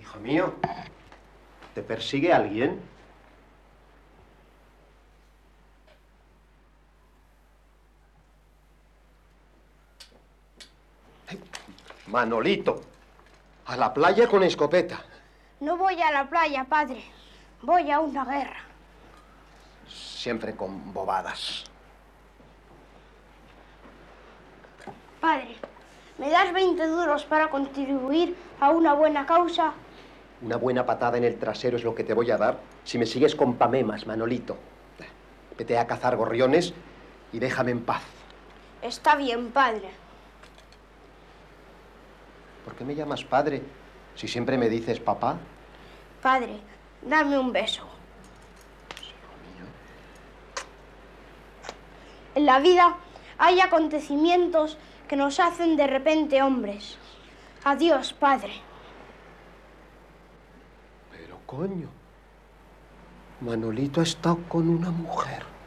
Hijo mío, ¿te persigue alguien? Manolito, a la playa con escopeta. No voy a la playa, padre. Voy a una guerra. Siempre con bobadas. Padre, ¿me das 20 duros para contribuir a una buena causa? Una buena patada en el trasero es lo que te voy a dar si me sigues con pamemas, Manolito. Vete a cazar gorriones y déjame en paz. Está bien, padre. ¿Por qué me llamas padre si siempre me dices papá? Padre, dame un beso. En la vida hay acontecimientos que nos hacen de repente hombres. Adiós, padre. Pero coño, Manolito ha estado con una mujer.